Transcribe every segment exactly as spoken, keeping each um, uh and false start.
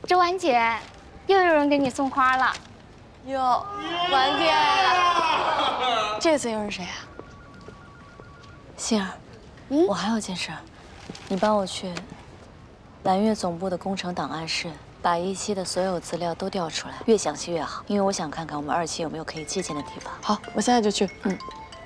周婉姐，又有人给你送花了。 哟，婉姐，这次又是谁啊？ 杏儿，嗯，我还有件事儿，你帮我去蓝月总部的工程档案室，把一期的所有资料都调出来，越详细越好，因为我想看看我们二期有没有可以借鉴的地方。 好，我现在就去。嗯。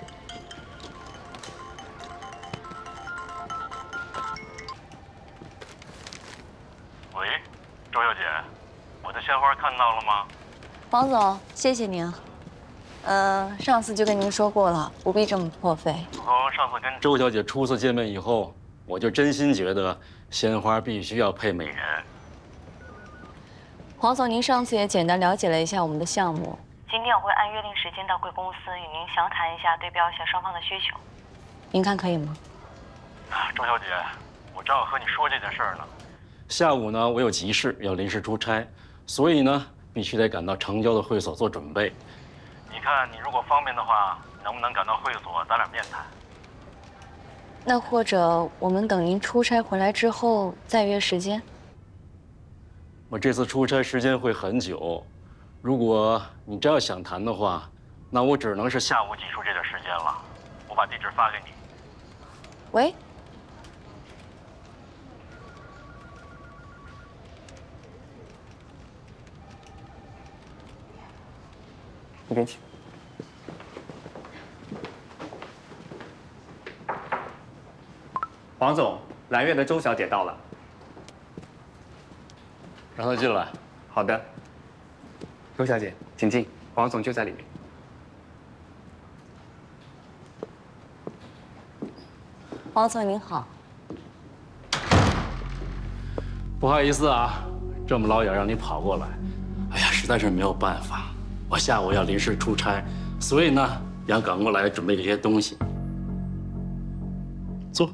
鲜花看到了吗？ 黄总，谢谢您。呃，上次就跟您说过了，不必这么破费。 从上次跟周小姐初次见面以后，我就真心觉得鲜花必须要配美人。 黄总，您上次也简单了解了一下我们的项目。 今天我会按约定时间到贵公司与您详谈一下，对标一下双方的需求。 您看可以吗？ 周小姐，我正要和你说这件事儿呢。下午呢，我有急事要临时出差。 所以呢，必须得赶到城郊的会所做准备。你看，你如果方便的话，能不能赶到会所，咱俩面谈？ 那或者我们等您出差回来之后再约时间。 我这次出差时间会很久，如果你真要想谈的话，那我只能是下午挤出这点时间了。我把地址发给你。 喂。 这边请。黄总，蓝月的周小姐到了， 让她进来。 好的。周小姐，请进，黄总就在里面。 黄总您好。 不好意思啊，这么老远让你跑过来，哎呀，实在是没有办法。 我下午要临时出差，所以呢，想赶过来准备这些东西。坐。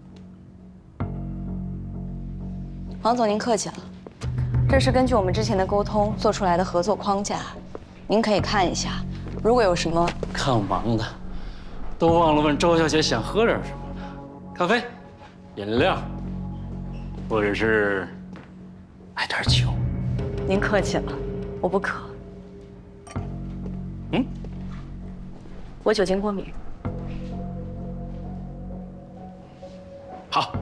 黄总，您客气了。这是根据我们之前的沟通做出来的合作框架，您可以看一下。如果有什么…… 看我忙的，都忘了问周小姐想喝点什么了。咖啡、饮料，或者是来点酒。 您客气了，我不渴。 嗯， 我酒精过敏。 好，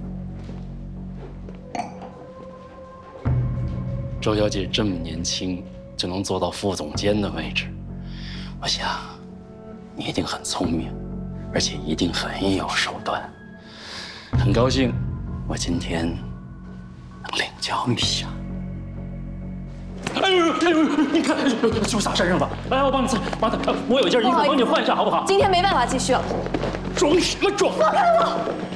周小姐这么年轻就能做到副总监的位置，我想你一定很聪明，而且一定很有手段。很高兴，我今天能领教一下。 哎呦哎呦！你看，就洒身上吧。来，我帮你擦。马总，我有一件衣服，帮你换一下，好不好？ 今天没办法继续了。 装什么装？ 放开我！